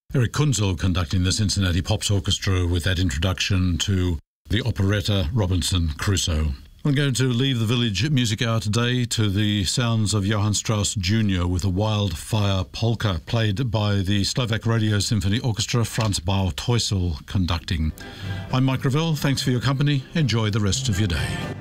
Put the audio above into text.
Eric Kunzel conducting the Cincinnati Pops Orchestra with that introduction to the operetta Robinson Crusoe. I'm going to leave the Village Music Hour today to the sounds of Johann Strauss Jr. with a Wildfire Polka, played by the Slovak Radio Symphony Orchestra, Franz Bauer-Teusel conducting. I'm Mike Gravel. Thanks for your company. Enjoy the rest of your day.